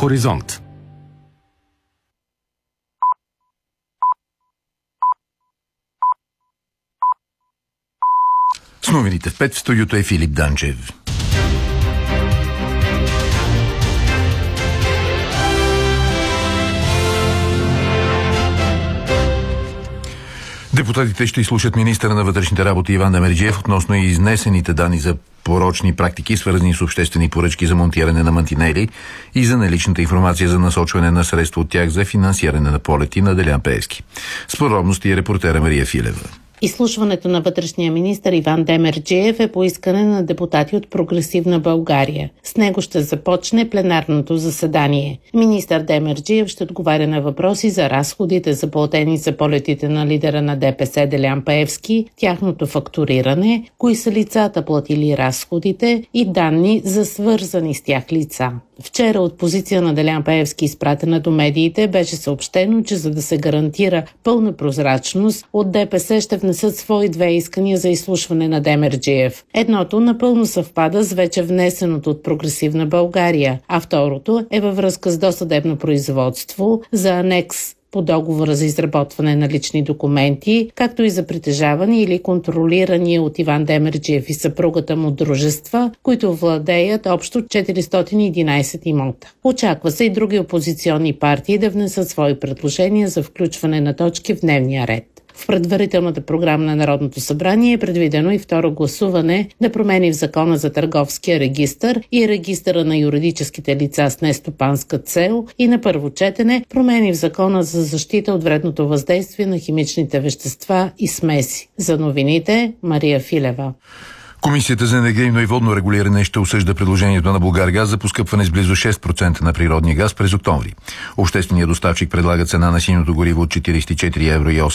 Хоризонт. С новините в 5 в студиото е Филип Данчев. Депутатите ще изслушат министъра на вътрешните работи Иван Демерджиев относно изнесените данни за порочни практики, свързани с обществени поръчки за монтиране на мантинели и за наличната информация за насочване на средства от тях за финансиране на полети на Делян Пеевски. С подробности е репортера Мария Филева. Изслушването на вътрешния министър Иван Демерджиев е по искане на депутати от Прогресивна България. С него ще започне пленарното заседание. Министър Демерджиев ще отговаря на въпроси за разходите заплатени за полетите на лидера на ДПС Делян Пеевски, тяхното фактуриране, кои са лицата платили разходите и данни за свързани с тях лица. Вчера от позиция на Делян Пеевски, изпратена до медиите, беше съобщено, че за да се гарантира пълна прозрачност, от ДПС ще внесат свои две искания за изслушване на Демерджиев. Едното напълно съвпада с вече внесеното от Прогресивна България, а второто е във връзка с досъдебно производство за анекс по договора за изработване на лични документи, както и за притежавани или контролирани от Иван Демерджиев и съпругата му дружества, които владеят общо 411 имота. Очаква се и други опозиционни партии да внесат свои предложения за включване на точки в дневния ред. В предварителната програма на Народното събрание е предвидено и второ гласуване на промени в Закона за търговския регистър и регистъра на юридическите лица с нестопанска цел и на първо четене промени в Закона за защита от вредното въздействие на химичните вещества и смеси. За новините Мария Филева. Комисията за енергийно и водно регулиране ще осъжда предложението на Булгаргаз за поскъпване с близо 6% на природния газ през октомври. Общественият доставчик предлага цена на синьото гориво от 44 евро и 8